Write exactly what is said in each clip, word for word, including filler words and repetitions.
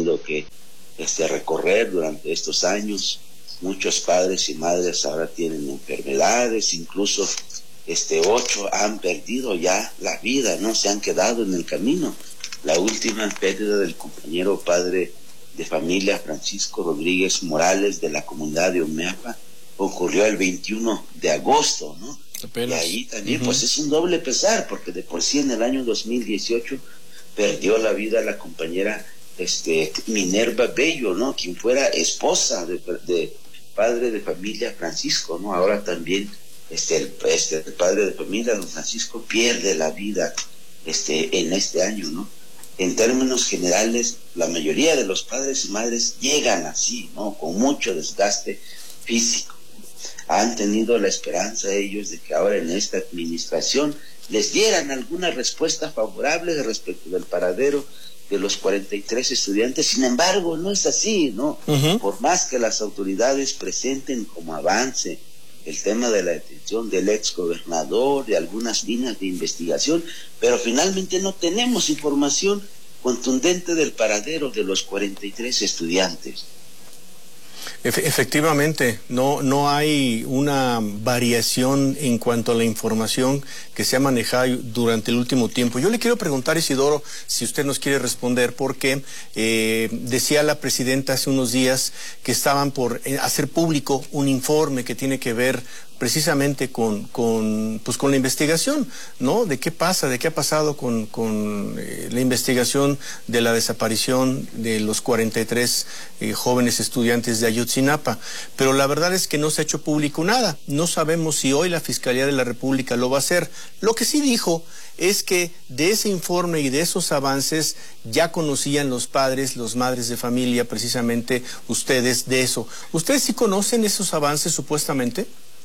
tenido que este, recorrer durante estos años. Muchos padres y madres ahora tienen enfermedades, incluso este, ocho han perdido ya la vida, ¿no? Se han quedado en el camino. La última pérdida del compañero padre de familia Francisco Rodríguez Morales de la comunidad de Omeapa ocurrió el veintiuno de agosto, ¿no? Apenas. Y ahí también, uh-huh. pues es un doble pesar, porque de por sí en el año dos mil dieciocho perdió la vida la compañera este, Minerva Bello, ¿no? Quien fuera esposa de, de padre de familia Francisco, ¿no? Ahora también este, el, este, el padre de familia, don Francisco, pierde la vida este, en este año, ¿no? En términos generales, la mayoría de los padres y madres llegan así, ¿no? Con mucho desgaste físico. Han tenido la esperanza ellos de que ahora en esta administración les dieran alguna respuesta favorable respecto del paradero de los cuarenta y tres estudiantes. Sin embargo, no es así, ¿no? Uh-huh. Por más que las autoridades presenten como avance el tema de la detención del ex gobernador, de algunas líneas de investigación, pero finalmente no tenemos información contundente del paradero de los cuarenta y tres estudiantes. Efectivamente, no, no hay una variación en cuanto a la información que se ha manejado durante el último tiempo. Yo le quiero preguntar, Isidoro, si usted nos quiere responder, porque eh, decía la presidenta hace unos días que estaban por hacer público un informe que tiene que ver precisamente con, con, pues con la investigación, ¿no? De qué pasa, de qué ha pasado con, con eh, la investigación de la desaparición de los cuarenta y tres eh, jóvenes estudiantes de Ayotzinapa. Pero la verdad es que no se ha hecho público nada. No sabemos si hoy la Fiscalía de la República lo va a hacer. Lo que sí dijo es que de ese informe y de esos avances ya conocían los padres, los madres de familia, precisamente ustedes, de eso. ¿Ustedes sí conocen esos avances supuestamente?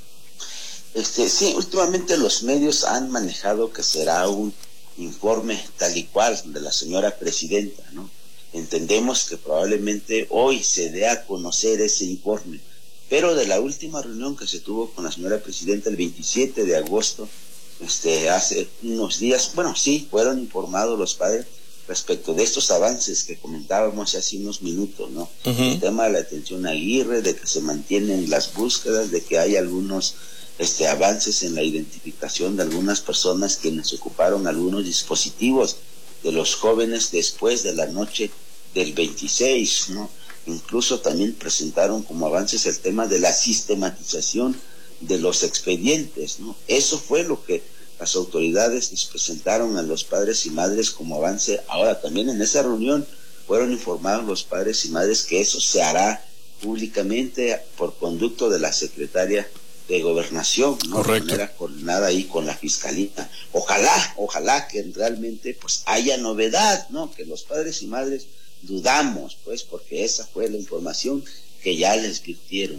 Este, sí, últimamente los medios han manejado que será un informe tal y cual de la señora presidenta, ¿no? Entendemos que probablemente hoy se dé a conocer ese informe, pero de la última reunión que se tuvo con la señora presidenta el veintisiete de agosto, este, hace unos días, bueno, sí, fueron informados los padres respecto de estos avances que comentábamos hace unos minutos, ¿no? Uh-huh. El tema de la detención a Aguirre, de que se mantienen las búsquedas, de que hay algunos Este, avances en la identificación de algunas personas quienes ocuparon algunos dispositivos de los jóvenes después de la noche del veintiséis, ¿no? Incluso también presentaron como avances el tema de la sistematización de los expedientes, ¿no? Eso fue lo que las autoridades les presentaron a los padres y madres como avance. Ahora también en esa reunión fueron informados los padres y madres que eso se hará públicamente por conducto de la secretaria de Gobernación, ¿no? Correcto. De manera coordinada ahí con la Fiscalía. Ojalá, ojalá que realmente pues haya novedad, ¿no? Que los padres y madres dudamos, pues, porque esa fue la información que ya les virtieron.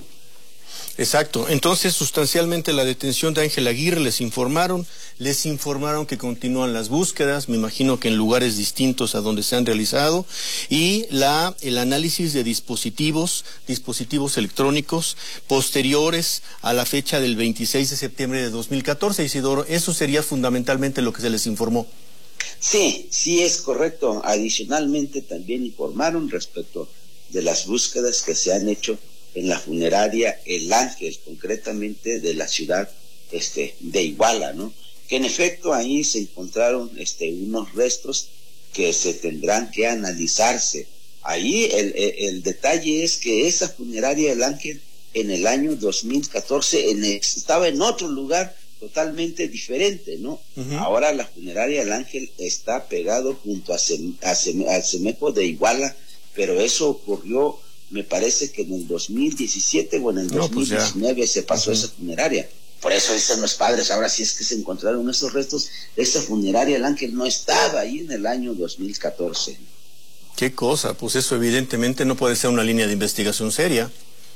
Exacto. Entonces, sustancialmente la detención de Ángel Aguirre les informaron, les informaron que continúan las búsquedas, me imagino que en lugares distintos a donde se han realizado, y la el análisis de dispositivos, dispositivos electrónicos posteriores a la fecha del veintiséis de septiembre de dos mil catorce, Isidoro, eso sería fundamentalmente lo que se les informó. Sí, sí es correcto. Adicionalmente también informaron respecto de las búsquedas que se han hecho en la funeraria El Ángel, concretamente de la ciudad este, de Iguala, ¿no? Que en efecto ahí se encontraron este, unos restos que se tendrán que analizarse. Ahí el, el, el detalle es que esa funeraria El Ángel en el año dos mil catorce en, estaba en otro lugar totalmente diferente, ¿no? Uh-huh. Ahora la funeraria El Ángel está pegado junto a, Sem, a Sem, al Cemeco de Iguala, pero eso ocurrió, me parece que en el dos mil diecisiete o en el no, dos mil diecinueve pues se pasó uh-huh. esa funeraria. Por eso dicen los padres, ahora sí es que se encontraron esos restos, esa funeraria El Ángel no estaba ahí en el año dos mil catorce. ¿Qué cosa? Pues eso evidentemente no puede ser una línea de investigación seria.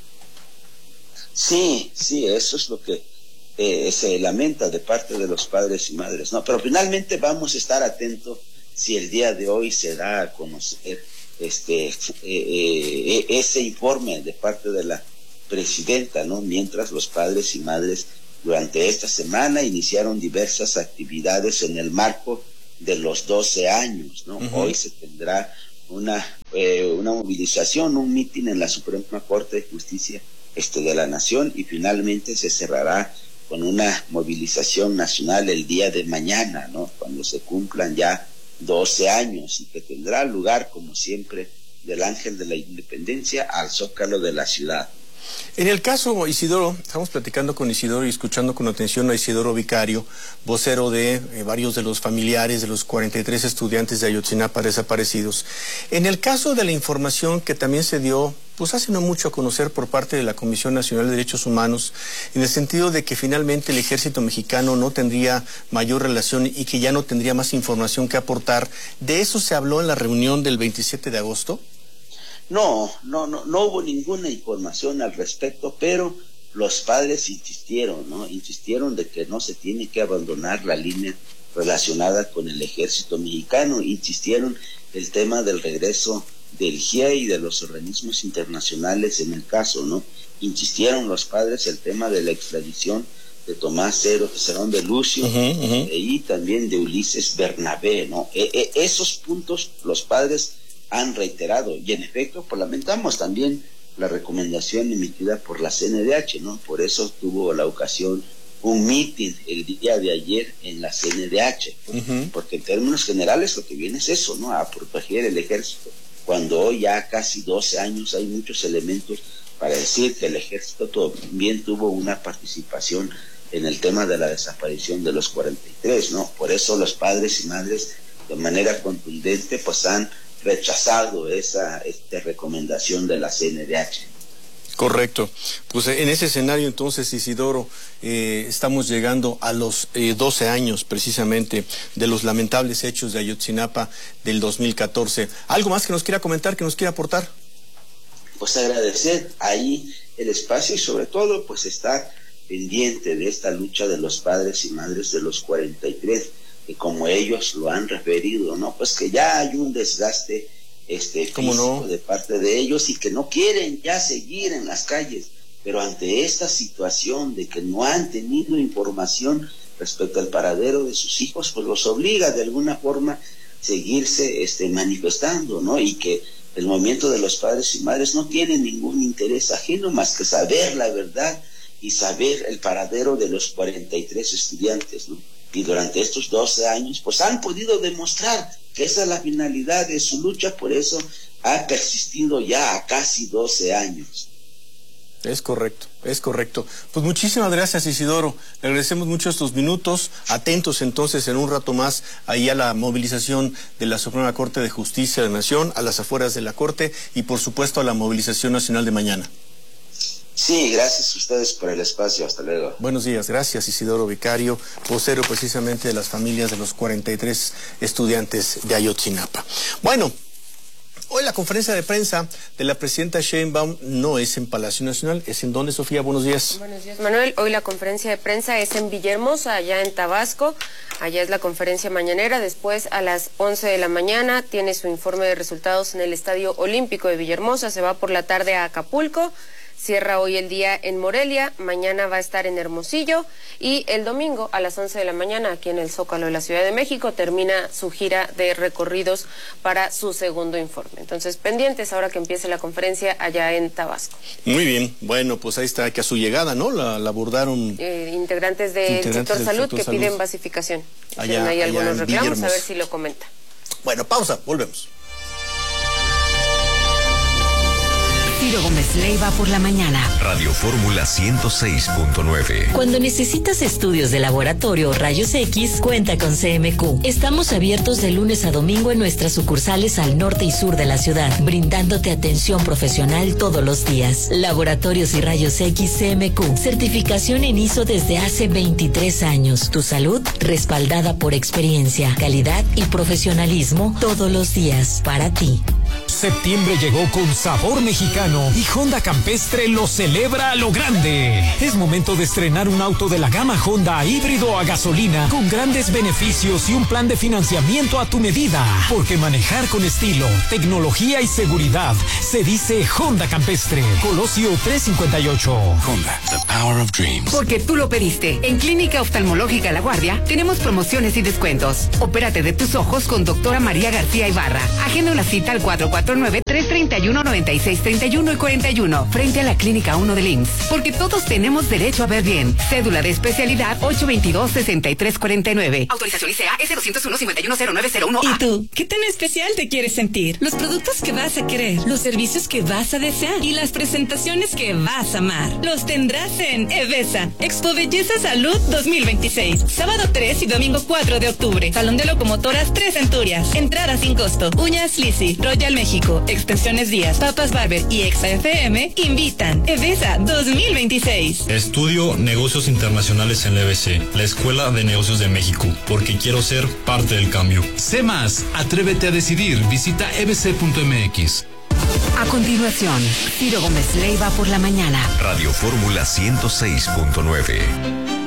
Sí, sí, eso es lo que eh, se lamenta de parte de los padres y madres, ¿no? Pero finalmente vamos a estar atentos si el día de hoy se da a conocer este eh, eh, ese informe de parte de la presidenta, ¿no? Mientras los padres y madres durante esta semana iniciaron diversas actividades en el marco de los doce años, ¿no? Uh-huh. Hoy se tendrá una, eh, una movilización, un mitin en la Suprema Corte de Justicia este, de la Nación, y finalmente se cerrará con una movilización nacional el día de mañana, ¿no? Cuando se cumplan ya doce años, y que tendrá lugar, como siempre, del Ángel de la Independencia al Zócalo de la ciudad. En el caso, Isidoro, estamos platicando con Isidoro y escuchando con atención a Isidoro Vicario, vocero de eh, varios de los familiares de los cuarenta y tres estudiantes de Ayotzinapa desaparecidos. En el caso de la información que también se dio, pues hace no mucho a conocer por parte de la Comisión Nacional de Derechos Humanos, en el sentido de que finalmente el ejército mexicano no tendría mayor relación y que ya no tendría más información que aportar, ¿de eso se habló en la reunión del veintisiete de agosto? No, no, no, no hubo ninguna información al respecto, pero los padres insistieron, ¿no? Insistieron de que no se tiene que abandonar la línea relacionada con el ejército mexicano, insistieron el tema del regreso del G I E y de los organismos internacionales en el caso, ¿no? Insistieron los padres el tema de la extradición de Tomás Cerón de Lucio, uh -huh, uh -huh. y también de Ulises Bernabé, ¿no? E, e, esos puntos los padres han reiterado, y en efecto, pues lamentamos también la recomendación emitida por la C N D H, ¿no? Por eso tuvo la ocasión un mitin el día de ayer en la C N D H, uh-huh. porque en términos generales lo que viene es eso, ¿no? A proteger el ejército, cuando hoy ya casi doce años hay muchos elementos para decir que el ejército también tuvo una participación en el tema de la desaparición de los cuarenta y tres, ¿no? Por eso los padres y madres de manera contundente pues han rechazado esa este, recomendación de la C N D H. Correcto. Pues en ese escenario entonces, Isidoro, eh, estamos llegando a los eh, doce años precisamente de los lamentables hechos de Ayotzinapa del dos mil catorce. ¿Algo más que nos quiera comentar, que nos quiera aportar? Pues agradecer ahí el espacio y sobre todo pues estar pendiente de esta lucha de los padres y madres de los cuarenta y tres, que como ellos lo han referido, ¿no? Pues que ya hay un desgaste este físico no? de parte de ellos y que no quieren ya seguir en las calles, pero ante esta situación de que no han tenido información respecto al paradero de sus hijos, pues los obliga de alguna forma a seguirse este, manifestando, ¿no? Y que el movimiento de los padres y madres no tiene ningún interés ajeno más que saber la verdad y saber el paradero de los cuarenta y tres estudiantes, ¿no? Y durante estos doce años, pues han podido demostrar que esa es la finalidad de su lucha, por eso ha persistido ya a casi doce años. Es correcto, es correcto. Pues muchísimas gracias, Isidoro. Le agradecemos mucho estos minutos. Atentos entonces en un rato más ahí a la movilización de la Suprema Corte de Justicia de la Nación, a las afueras de la Corte y por supuesto a la movilización nacional de mañana. Sí, gracias a ustedes por el espacio. Hasta luego. Buenos días, gracias Isidoro Vicario, vocero precisamente de las familias de los cuarenta y tres estudiantes de Ayotzinapa. Bueno, hoy la conferencia de prensa de la presidenta Sheinbaum no es en Palacio Nacional, ¿es en dónde, Sofía? Buenos días. Buenos días, Manuel. Hoy la conferencia de prensa es en Villahermosa, allá en Tabasco. Allá es la conferencia mañanera. Después, a las once de la mañana, tiene su informe de resultados en el Estadio Olímpico de Villahermosa. Se va por la tarde a Acapulco. Cierra hoy el día en Morelia, mañana va a estar en Hermosillo y el domingo a las once de la mañana aquí en el Zócalo de la Ciudad de México termina su gira de recorridos para su segundo informe. Entonces, pendientes ahora que empiece la conferencia allá en Tabasco. Muy bien, bueno, pues ahí está, que a su llegada, ¿no? La, la abordaron... Eh, integrantes del integrantes sector del salud sector que salud. Piden basificación. Allá, hay allá algunos reclamos, a ver si lo comenta. Bueno, pausa, volvemos. Ciro Gómez Leiva por la mañana. Radio Fórmula ciento seis punto nueve. Cuando necesitas estudios de laboratorio o rayos X, cuenta con C M Q. Estamos abiertos de lunes a domingo en nuestras sucursales al norte y sur de la ciudad, brindándote atención profesional todos los días. Laboratorios y rayos X C M Q. Certificación en I S O desde hace veintitrés años. Tu salud respaldada por experiencia, calidad y profesionalismo todos los días. Para ti. Septiembre llegó con sabor mexicano y Honda Campestre lo celebra a lo grande. Es momento de estrenar un auto de la gama Honda híbrido a gasolina con grandes beneficios y un plan de financiamiento a tu medida. Porque manejar con estilo, tecnología y seguridad se dice Honda Campestre. Colosio trescientos cincuenta y ocho. Honda, the power of dreams. Porque tú lo pediste. En Clínica Oftalmológica La Guardia tenemos promociones y descuentos. Opérate de tus ojos con doctora María García Ibarra. Agenda una cita al cuatro cuatro nueve, tres tres uno, nueve seis tres uno y cuarenta y uno frente a la Clínica uno del I M S S. Porque todos tenemos derecho a ver bien. Cédula de especialidad ocho veintidós, sesenta y tres cuarenta y nueve. Autorización I C A S doscientos uno, cincuenta y uno cero nueve cero uno. ¿Y tú? ¿Qué tan especial te quieres sentir? Los productos que vas a querer, los servicios que vas a desear y las presentaciones que vas a amar. Los tendrás en Evesa, Expo Belleza Salud dos mil veintiséis. Sábado tres y domingo cuatro de octubre. Salón de Locomotoras Tres Centurias. Entrada sin costo. Uñas Lizzy, Royal México, Extensiones Díaz, Papas Barber y Exa F M invitan. Evesa dos mil veintiséis. Estudio Negocios Internacionales en la E B C, la Escuela de Negocios de México, porque quiero ser parte del cambio. Sé más, atrévete a decidir. Visita e b c punto m x. A continuación, Ciro Gómez Leiva por la mañana. Radio Fórmula ciento seis punto nueve.